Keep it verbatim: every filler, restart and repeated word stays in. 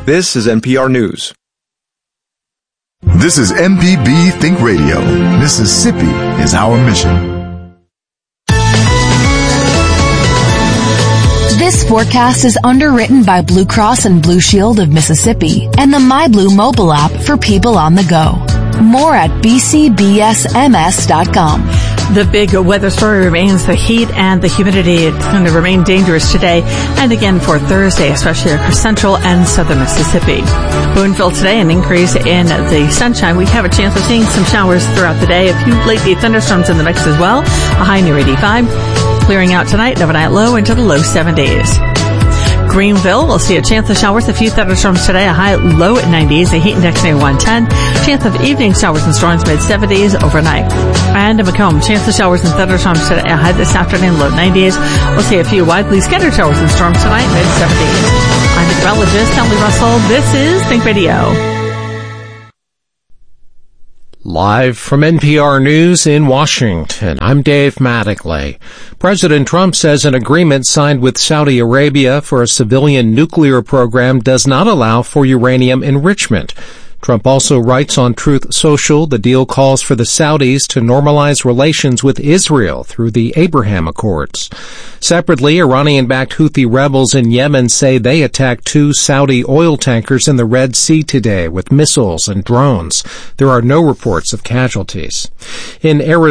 This is N P R News. This is M P B Think Radio. Mississippi is our mission. This forecast is underwritten by Blue Cross and Blue Shield of Mississippi and the MyBlue mobile app for people on the go. More at b c b s m s dot com. The big weather story remains the heat and the humidity. It's going to remain dangerous today and again for Thursday, especially across central and southern Mississippi. Boonville today, an increase in the sunshine. We have a chance of seeing some showers throughout the day. A few late day thunderstorms in the mix as well. A high near eighty-five. Clearing out tonight, overnight low into the low seventies. Greenville will see a chance of showers, a few thunderstorms today, a high low at nineties, a heat index near one ten, chance of evening showers and storms mid seventies overnight. And in Macomb, chance of showers and thunderstorms today, a high this afternoon, low nineties. We'll see a few widely scattered showers and storms tonight, mid seventies. I'm meteorologist Emily Russell. This is Think Radio. Live from N P R News in Washington, I'm Dave Mattingly. President Trump says an agreement signed with Saudi Arabia for a civilian nuclear program does not allow for uranium enrichment. Trump also writes on Truth Social the deal calls for the Saudis to normalize relations with Israel through the Abraham Accords. Separately, Iranian-backed Houthi rebels in Yemen say they attacked two Saudi oil tankers in the Red Sea today with missiles and drones. There are no reports of casualties. In Arizona,